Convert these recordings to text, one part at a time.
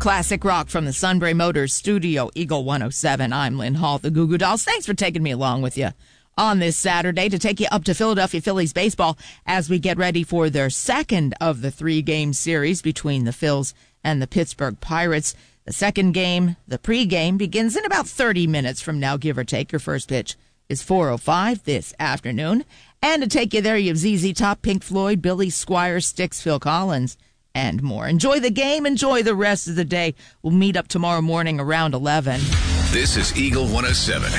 Classic rock from the Sunbury Motors Studio, Eagle 107. I'm Lynn Hall, the Goo Goo Dolls. Thanks for taking me along with you on this Saturday to take you up to Philadelphia Phillies baseball as we get ready for their second of the 3-game series between the Phils and the Pittsburgh Pirates. The second game, the pregame, begins in about 30 minutes from now, give or take. Your first pitch is 4:05 this afternoon. And to take you there, you have ZZ Top, Pink Floyd, Billy Squire, Styx, Phil Collins, and more. Enjoy the game. Enjoy the rest of the day. We'll meet up tomorrow morning around 11. This is Eagle 107.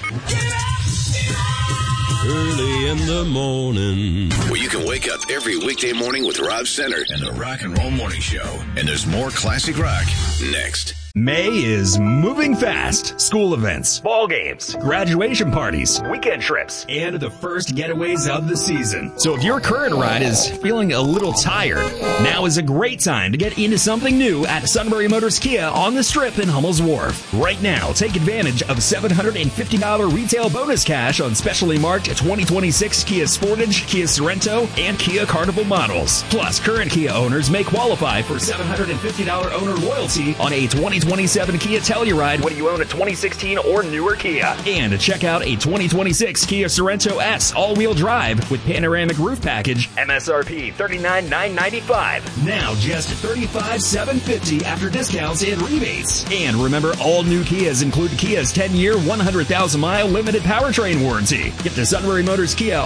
Early in the morning, Where you can wake up every weekday morning with Rob Center and the Rock and Roll Morning Show. And there's more classic rock next. May is moving fast. School events, ball games, graduation parties, weekend trips, and the first getaways of the season. So if your current ride is feeling a little tired, now is a great time to get into something new at Sunbury Motors Kia on the Strip in Hummel's Wharf. Right now, take advantage of $750 retail bonus cash on specially marked 2026 Kia Sportage, Kia Sorento, and Kia Carnival models. Plus, current Kia owners may qualify for $750 owner loyalty on a 2027 Kia Telluride when you own a 2016 or newer Kia. And check out a 2026 Kia Sorento S all-wheel drive with panoramic roof package, MSRP $39,995. Now just $35,750 after discounts and rebates. And remember, all new Kias include Kia's 10-year, 100,000-mile limited powertrain warranty. Get to Sunbury Motors Kia